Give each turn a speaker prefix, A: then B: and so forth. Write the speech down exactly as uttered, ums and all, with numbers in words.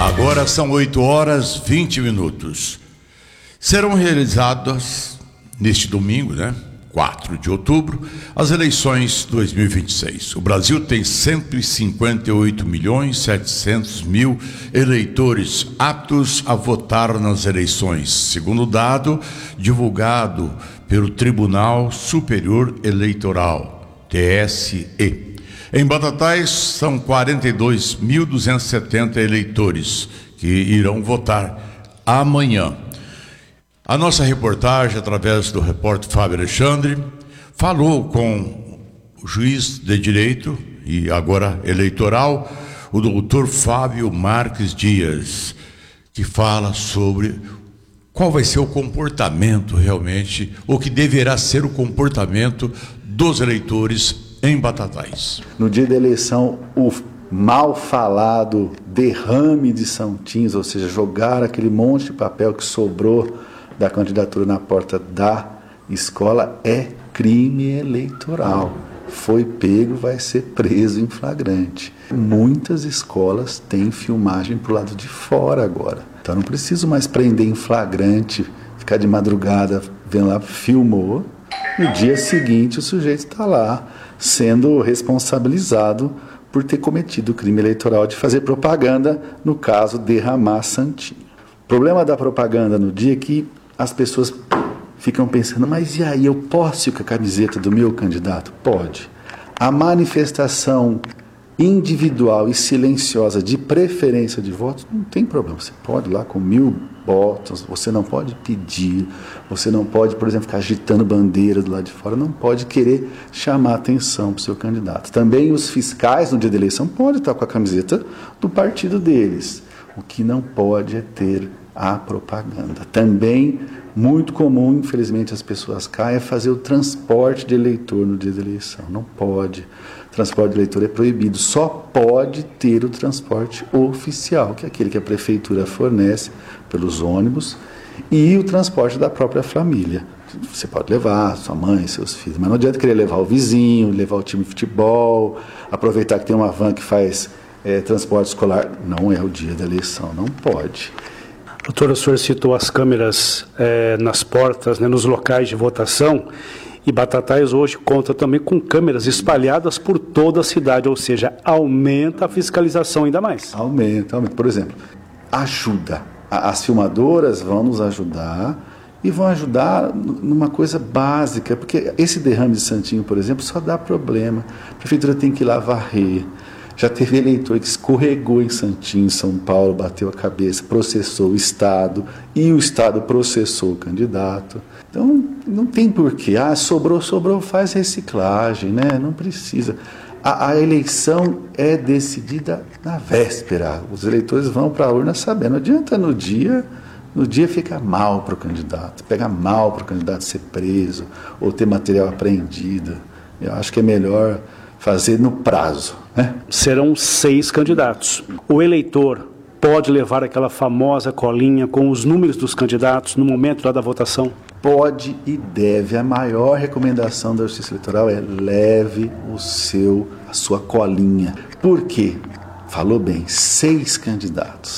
A: Agora são oito horas e vinte minutos. Serão realizadas neste domingo, né? quatro de outubro, as eleições dois mil e vinte e seis. O Brasil tem cento e cinquenta e oito milhões e setecentos mil eleitores aptos a votar nas eleições, segundo o dado divulgado pelo Tribunal Superior Eleitoral, T S E. Em Batatais, são quarenta e dois mil duzentos e setenta eleitores que irão votar amanhã. A nossa reportagem, através do repórter Fábio Alexandre, falou com o juiz de direito e agora eleitoral, o doutor Fábio Marques Dias, que fala sobre qual vai ser o comportamento realmente, ou que deverá ser o comportamento dos eleitores em Batatais.
B: No dia da eleição, o mal falado derrame de santinhos, ou seja, jogar aquele monte de papel que sobrou da candidatura na porta da escola, é crime eleitoral. Foi pego, vai ser preso em flagrante. Muitas escolas têm filmagem para o lado de fora agora. Então não preciso mais prender em flagrante, ficar de madrugada vendo lá, filmou. No dia seguinte o sujeito está lá sendo responsabilizado por ter cometido o crime eleitoral de fazer propaganda, no caso, derramar santinho. O problema da propaganda no dia é que as pessoas ficam pensando, mas e aí, eu posso ir com a camiseta do meu candidato? Pode. A manifestação individual e silenciosa de preferência de votos, não tem problema. Você pode ir lá com mil votos, você não pode pedir, você não pode, por exemplo, ficar agitando bandeira do lado de fora, não pode querer chamar atenção para o seu candidato. Também os fiscais, no dia da eleição, podem estar com a camiseta do partido deles. O que não pode é ter a propaganda. Também, muito comum, infelizmente as pessoas caem, é fazer o transporte de eleitor no dia da eleição. Não pode. O transporte de eleitor é proibido. Só pode ter o transporte oficial, que é aquele que a prefeitura fornece pelos ônibus, e o transporte da própria família. Você pode levar sua mãe, seus filhos, mas não adianta querer levar o vizinho, levar o time de futebol, aproveitar que tem uma van que faz é, transporte escolar. Não é o dia da eleição, não pode.
C: Doutor, o senhor citou as câmeras é, nas portas, né, nos locais de votação, e Batatais hoje conta também com câmeras espalhadas por toda a cidade, ou seja, aumenta a fiscalização ainda mais.
B: Aumenta, aumenta. Por exemplo, ajuda. As filmadoras vão nos ajudar e vão ajudar numa coisa básica, porque esse derrame de santinho, por exemplo, só dá problema. A prefeitura tem que ir lá varrer. Já teve eleitor que escorregou em Santinho, em São Paulo, bateu a cabeça, processou o Estado, e o Estado processou o candidato. Então, não tem porquê. Ah, sobrou, sobrou, faz reciclagem, né? Não precisa. A, a eleição é decidida na véspera. Os eleitores vão para a urna sabendo. Não adianta no dia, no dia fica mal para o candidato, pega mal para o candidato ser preso, ou ter material apreendido. Eu acho que é melhor fazer no prazo, né?
C: Serão seis candidatos. O eleitor pode levar aquela famosa colinha com os números dos candidatos no momento lá da votação?
B: Pode e deve. A maior recomendação da Justiça Eleitoral é leve o seu, a sua colinha. Por quê? Falou bem, seis candidatos.